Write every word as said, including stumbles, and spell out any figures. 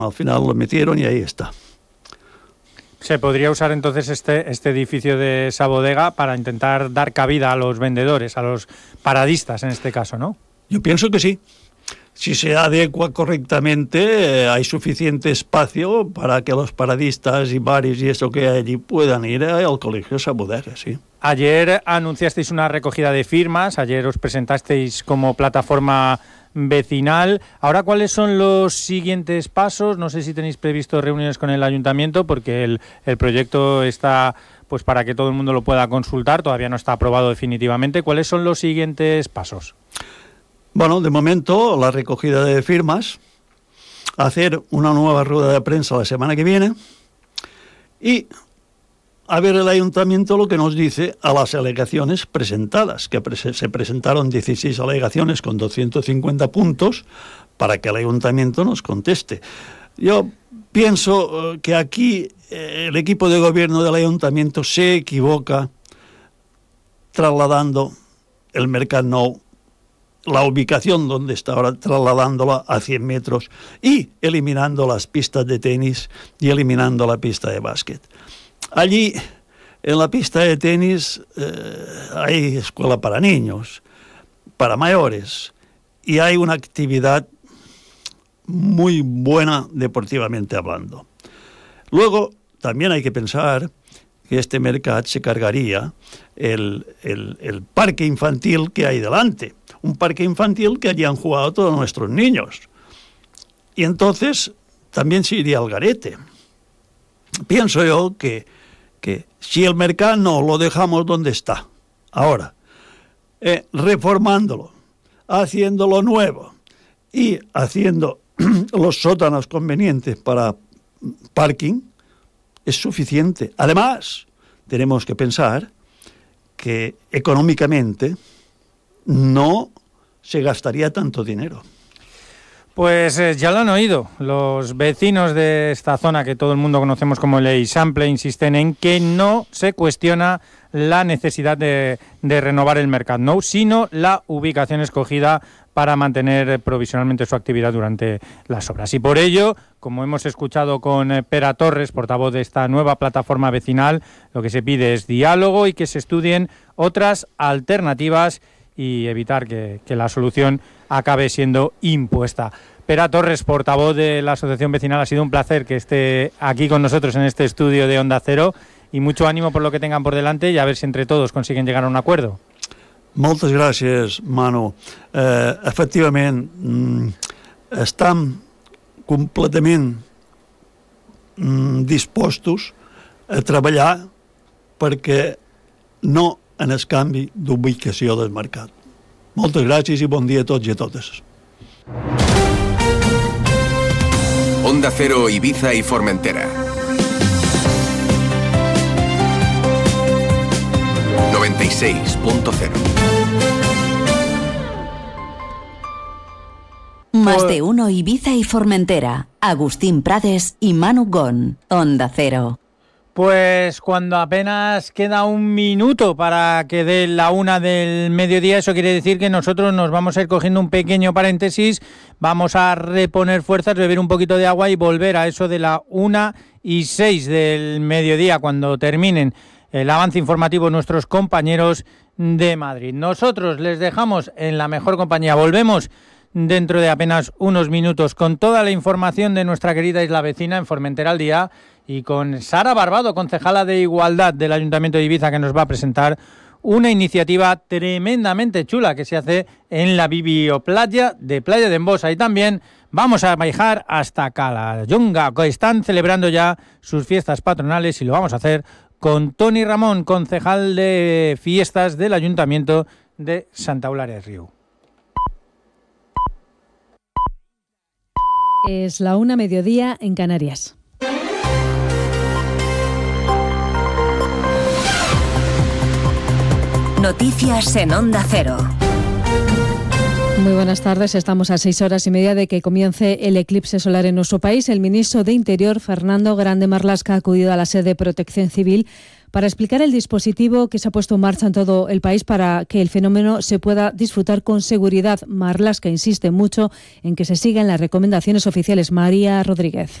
Al final lo metieron y ahí está. ¿Se podría usar entonces este, este edificio de esa bodega para intentar dar cabida a los vendedores, a los paradistas en este caso, ¿no? Yo pienso que sí. Si se adecua correctamente, eh, hay suficiente espacio para que los paradistas y bares y eso que hay allí puedan ir al colegio esa bodega, sí. Ayer anunciasteis una recogida de firmas, ayer os presentasteis como plataforma vecinal. Ahora, ¿cuáles son los siguientes pasos? No sé si tenéis previsto reuniones con el ayuntamiento, porque el, el proyecto está pues para que todo el mundo lo pueda consultar, todavía no está aprobado definitivamente. ¿Cuáles son los siguientes pasos? Bueno, de momento, la recogida de firmas, hacer una nueva rueda de prensa la semana que viene y a ver el ayuntamiento lo que nos dice a las alegaciones presentadas, que pre- se presentaron dieciséis alegaciones con doscientos cincuenta puntos para que el ayuntamiento nos conteste. Yo pienso que aquí eh, el equipo de gobierno del ayuntamiento se equivoca trasladando el Mercat Nou, la ubicación donde está ahora, trasladándola a cien metros y eliminando las pistas de tenis y eliminando la pista de básquet. Allí, en la pista de tenis, eh, hay escuela para niños, para mayores, y hay una actividad muy buena deportivamente hablando. Luego, también hay que pensar que este Mercat se cargaría el, el, el parque infantil que hay delante, un parque infantil que allí han jugado todos nuestros niños. Y entonces, también se iría al garete. Pienso yo que que si el Mercat no lo dejamos donde está, ahora, eh, reformándolo, haciéndolo nuevo y haciendo los sótanos convenientes para parking, es suficiente. Además, tenemos que pensar que económicamente no se gastaría tanto dinero. Pues eh, ya lo han oído. Los vecinos de esta zona, que todo el mundo conocemos como el Eixample, insisten en que no se cuestiona la necesidad de, de renovar el Mercat Nou, sino la ubicación escogida para mantener provisionalmente su actividad durante las obras. Y por ello, como hemos escuchado con eh, Pera Torres, portavoz de esta nueva plataforma vecinal, lo que se pide es diálogo y que se estudien otras alternativas y evitar que, que la solución acabe siendo impuesta. Pera Torres, portavoz de la Asociación Vecinal, ha sido un placer que esté aquí con nosotros en este estudio de Onda Cero y mucho ánimo por lo que tengan por delante y a ver si entre todos consiguen llegar a un acuerdo. Moltes gràcies, Manu. Eh, efectivament, estem completament dispostos a treballar perquè no en el canvi d'ubicació del mercat. Moltes gràcies i bon dia a tots i a totes. Onda Cero, Ibiza y Formentera. noventa y seis punto cero. Más de uno Ibiza y Formentera. Agustín Prades y Manu Gon. Onda Cero. Pues cuando apenas queda un minuto para que dé la una del mediodía, eso quiere decir que nosotros nos vamos a ir cogiendo un pequeño paréntesis, vamos a reponer fuerzas, beber un poquito de agua y volver a eso de la una y seis del mediodía, cuando terminen el avance informativo nuestros compañeros de Madrid. Nosotros les dejamos en la mejor compañía. Volvemos dentro de apenas unos minutos con toda la información de nuestra querida isla vecina en Formentera al Día y con Sara Barbado, concejala de Igualdad del Ayuntamiento de Ibiza, que nos va a presentar una iniciativa tremendamente chula que se hace en la Bibioplaya de Playa de Embosa. Y también vamos a viajar hasta Calahonga, que están celebrando ya sus fiestas patronales, y lo vamos a hacer con Toni Ramón, concejal de fiestas del Ayuntamiento de Santa Eulalia del Riu. Es la una mediodía en Canarias. Noticias en Onda Cero. Muy buenas tardes. Estamos a seis horas y media de que comience el eclipse solar en nuestro país. El ministro de Interior, Fernando Grande Marlaska, ha acudido a la sede de Protección Civil para explicar el dispositivo que se ha puesto en marcha en todo el país para que el fenómeno se pueda disfrutar con seguridad. Marlaska insiste mucho en que se sigan las recomendaciones oficiales. María Rodríguez.